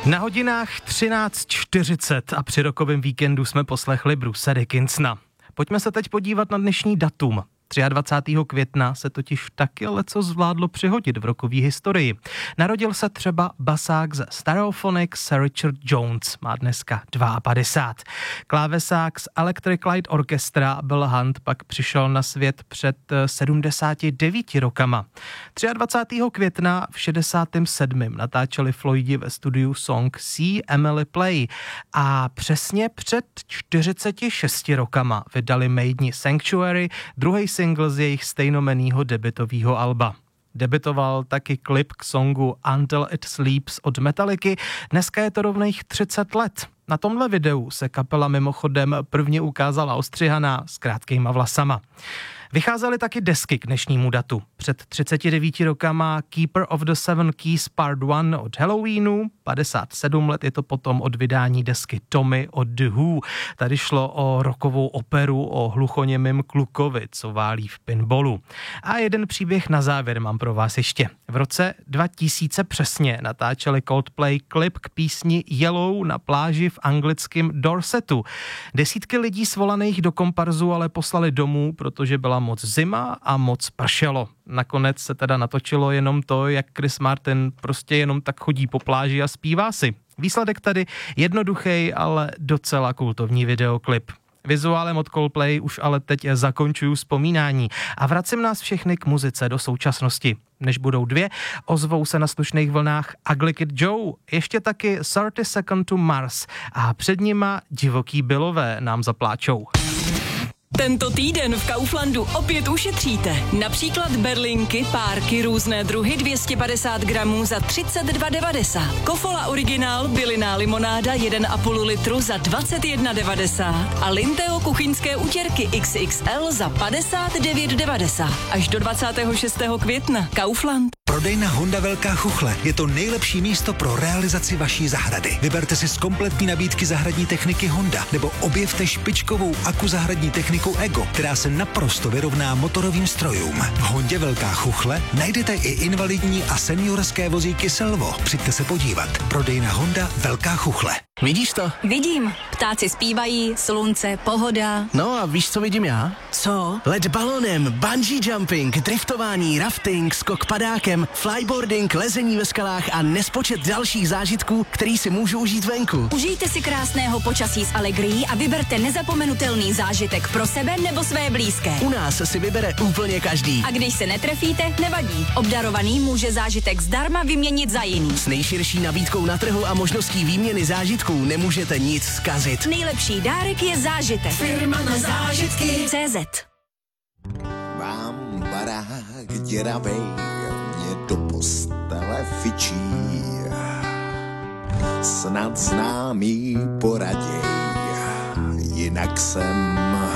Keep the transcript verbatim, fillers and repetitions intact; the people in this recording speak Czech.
Na hodinách třináct čtyřicet a při rokovém víkendu jsme poslechli Bruce Dickinsona. Pojďme se teď podívat na dnešní datum. dvacátého třetího května se totiž taky leco zvládlo přihodit v rokové historii. Narodil se třeba basák ze Stereophonics Richard Jones, má dneska padesát dva. Klávesák z Electric Light Orchestra Bill Hunt pak přišel na svět před sedmdesáti devíti rokama. dvacátého třetího května v šedesátém sedmém natáčeli Floydi ve studiu Song See Emily Play a přesně před čtyřiceti šesti rokama vydali Maideni Sanctuary, druhý single z jejich stejnomenného debutového alba. Debitoval taky klip k songu Until It Sleeps od Metallicy, dneska je to rovných třicet let. Na tomhle videu se kapela mimochodem prvně ukázala ostřihaná s krátkýma vlasama. Vycházely taky desky k dnešnímu datu. Před třiceti devíti rokama Keeper of the Seven Keys Part jedna od Halloweenu, padesát sedm let je to potom od vydání desky Tommy od The Who. Tady šlo o rockovou operu o hluchoněmým klukovi, co válí v pinballu. A jeden příběh na závěr mám pro vás ještě. V roce dva tisíce přesně natáčeli Coldplay klip k písni Yellow na pláži v anglickém Dorsetu. Desítky lidí svolaných do komparzu ale poslali domů, protože byla moc zima a moc pršelo. Nakonec se teda natočilo jenom to, jak Chris Martin prostě jenom tak chodí po pláži a zpívá si. Výsledek tady jednoduchý, ale docela kultovní videoklip. Vizuálem od Coldplay už ale teď zakončuju vzpomínání a vracím nás všechny k muzice do současnosti. Než budou dvě, ozvou se na slušných vlnách Ugly Kid Joe, ještě taky thirty Seconds to Mars a před nima divoký Billové nám zapláčou. Tento týden v Kauflandu opět ušetříte. Například berlinky, párky, různé druhy dvě stě padesát gramů za třicet dva devadesát. Kofola originál, bylinná limonáda jeden a půl litru za dvacet jedna devadesát. A Linteo kuchyňské utěrky X X L za padesát devět devadesát. Až do dvacátého šestého května. Kaufland. Prodejna Honda Velká Chuchle je to nejlepší místo pro realizaci vaší zahrady. Vyberte si z kompletní nabídky zahradní techniky Honda nebo objevte špičkovou aku zahradní techniku Ego, která se naprosto vyrovná motorovým strojům. V Hondě Velká Chuchle najdete i invalidní a seniorské vozíky Selvo. Přijďte se podívat. Prodejna Honda Velká Chuchle. Vidíš to? Vidím. Ptáci zpívají, slunce, pohoda. No a víš, co vidím já? Co? Let balonem, bungee jumping, driftování, rafting, skok padákem, flyboarding, lezení ve skalách a nespočet dalších zážitků, který si můžu užít venku. Užijte si krásného počasí s Allegrií a vyberte nezapomenutelný zážitek pro sebe nebo své blízké. U nás si vybere úplně každý. A když se netrefíte, nevadí. Obdarovaný může zážitek zdarma vyměnit za jiný. S nejširší nabídkou na trhu a možností výměny zážitků nemůžete nic zkazit. Nejlepší dárek je zážitek. Firma na zážitky. C Z. Mám barák děravej, mě do postele fičí. Snad známý poraděj, jinak jsem